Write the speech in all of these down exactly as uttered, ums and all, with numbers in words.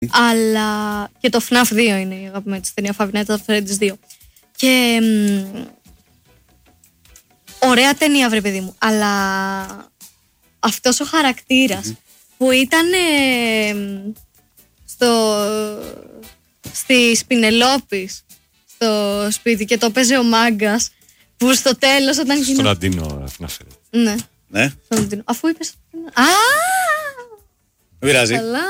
Αλλά και το εφ ναφ δύο είναι η αγαπημένη της ταινία, Five Nights at Freddy's δύο. Και μ, ωραία ταινία, βρε παιδί μου. Αλλά αυτός ο χαρακτήρας mm-hmm. που ήταν ε, στο, στη Πινελόπης στο σπίτι και το παίζει ο μάγκας, που στο τέλος όταν Στον γίνω... Αντίνο Αφναφέρε. Ναι. Ναι. Στον Αντίνο. Αφού είπες... Α! Δεν πειράζει. Καλά.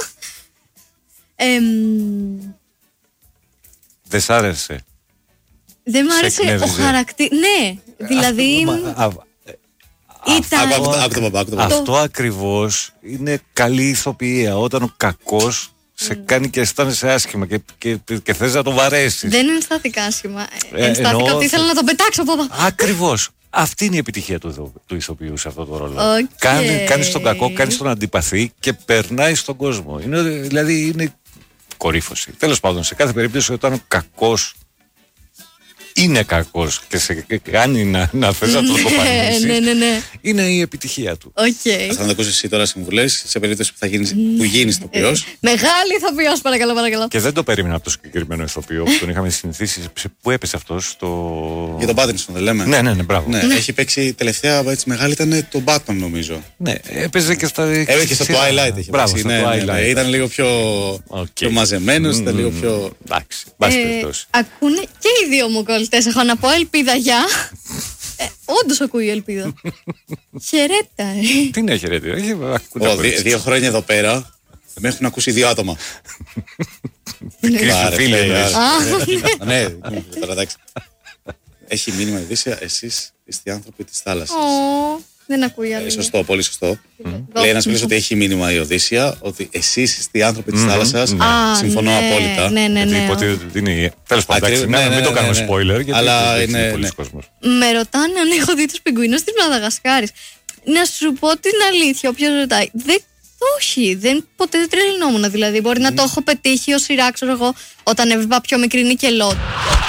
Εμ, Δεν σ' άρεσε? δεν μου Σε άρεσε ο εκνεύριζε? χαρακτήρας. Ναι, δηλαδή... Μα, α, ήταν... Άκου, άκου, άκου το παπά, άκου το παπά. Αυτό ακριβώς είναι καλή ηθοποιία. Όταν ο κακός σε κάνει και αισθάνεσαι άσχημα και, και, και θες να το βαρέσεις. Δεν είναι ενστάθηκα άσχημα. Ε, Ενστάθηκα εννοώ- ότι ήθελα να τον πετάξω από εδώ. Ακριβώς. Αυτή είναι η επιτυχία του, ηθο- του ηθοποιού σε αυτό το ρόλο. Οκ. Κάνει, κάνεις τον κακό, κάνεις τον αντιπαθή και περνάει στον κόσμο. Είναι, δηλαδή είναι κορύφωση. Τέλος πάντων, σε κάθε περίπτωση όταν ο κακός είναι κακός και σε κάνει να, να θες να τον κοπανίσεις, Ναι, ναι, ναι. είναι η επιτυχία του. Οκ. Θα το ακούσεις εσύ τώρα συμβουλές σε περίπτωση που θα γίνεις, που γίνεις ηθοποιός. Μεγάλη ηθοποιός, παρακαλώ, παρακαλώ. Και δεν το περίμενα από το συγκεκριμένο ηθοποιό που τον είχαμε συνηθίσει. Σε- Πού έπεσε αυτό, στο. Για τον Πάτινσον δεν λέμε. Ναι, ναι, ναι, μπράβο. Ναι, έχει παίξει τελευταία έτσι μεγάλη ήταν το Batman νομίζω. Ναι, έπαιζε και στα. Έπαιξε και στο σειρά. Twilight έχει Μπράβο, παίξει. στο Ναι, ναι, ναι. Twilight. Ήταν λίγο πιο, Οκ. πιο μαζεμένος, ήταν λίγο πιο... Εντάξει, μπας Ε, περιπτώσει. ακούνε και οι δύο μου κολλητές. Έχω να πω ελπίδα για. Ε, όντως ακούει η ελπίδα. Χαιρέτα, ε. Τι είναι χαιρέτη, έχει ακούτε Ω, από δι- έτσι. δύο χρόνια εδώ πέρα με έχουν ακούσει δύο άτομα. Κρίσου Άρε, φίλε, φίλε, λες. άρε. Ναι, τώρα εντάξει. Έχει μήνυμα η Δύσσια, εσείς είστε οι άνθρωποι της θάλασσας. Ω, δεν ακούει η Ε, άλλη. Σωστό, πολύ σωστό. Λέει ένας φίλος ότι έχει μήνυμα η Οδύσσια, ότι εσείς είστε οι άνθρωποι της θάλασσας. Α, Συμφωνώ ναι, απόλυτα. Ναι, ναι, Γιατί ναι. υποτίθεται ότι είναι. Τέλος πάντων, Ακριβώς, εντάξει, ναι, να μην ναι, το κάνουμε ναι, ναι. spoiler, γιατί Αλλά δεν είναι, είναι πολλοί ναι. κόσμος. Με ρωτάνε αν έχω δει τους πιγκουίνους της Μαδαγασκάρης. Να σου πω την αλήθεια, όποιος ρωτάει. Δεν, όχι, δεν, ποτέ δεν τρελνόμουν. Δηλαδή, μπορεί να το έχω πετύχει ως σειρά, ξέρω εγώ, όταν έβλεπα πιο μικρή Νικελότ.